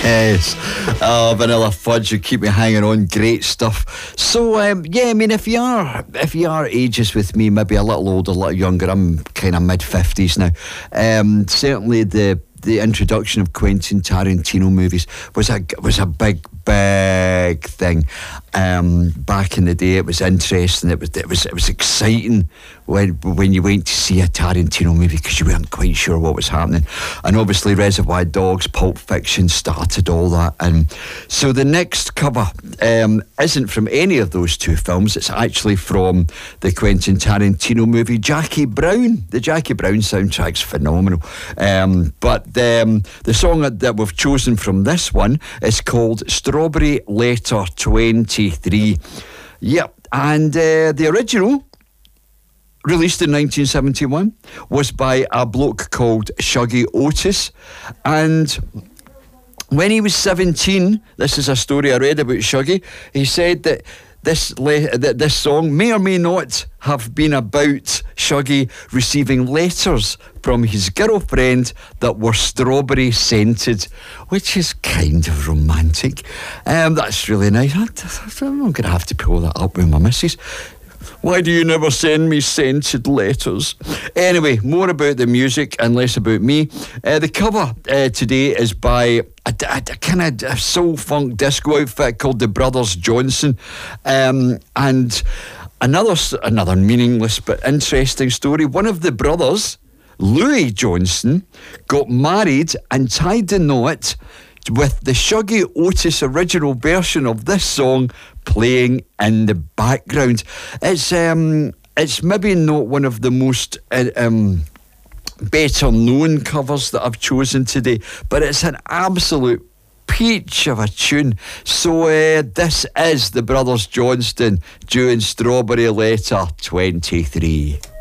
Yes. Vanilla Fudge, you keep me hanging on. Great stuff. So, yeah, I mean, if you are ages with me, maybe a little older, a little younger, I'm kind of mid-50s now. Certainly the introduction of Quentin Tarantino movies was a big thing. Back in the day, it was interesting. It was exciting when you went to see a Tarantino movie because you weren't quite sure what was happening. And obviously, Reservoir Dogs, Pulp Fiction started all that. And so the next cover isn't from any of those two films. It's actually from the Quentin Tarantino movie Jackie Brown. The Jackie Brown soundtrack's phenomenal. But the song that we've chosen from this one is called Strawberry Letter 23. Yep, and the original, released in 1971, was by a bloke called Shuggie Otis. And when he was 17, this is a story I read about Shuggie, he said that this song may or may not have been about Shuggie receiving letters from his girlfriend that were strawberry scented, which is kind of romantic. That's really nice. I'm going to have to pull that up with my missus. Why do you never send me scented letters? Anyway, more about the music and less about me. The cover today is by a kind of soul funk disco outfit called the Brothers Johnson. And another meaningless but interesting story. One of the brothers, Louis Johnson, got married and tied the knot with the Shuggie Otis original version of this song playing in the background. It's maybe not one of the most better known covers that I've chosen today, but it's an absolute peach of a tune. So this is the Brothers Johnston doing Strawberry Letter 23.